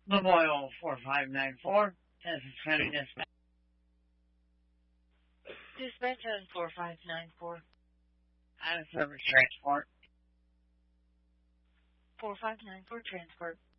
Memorial 4594. This is County Dispatch. Dispatch on 4594. Out of service transport. 4594 transport.